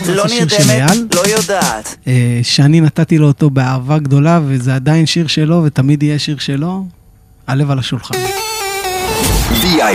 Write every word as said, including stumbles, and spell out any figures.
לא נרדמת, לא יודעת. שאני נתתי לו אותו באהבה גדולה, וזה עדיין שיר שלו, ותמיד יהיה שיר שלו, הלב על השולחן.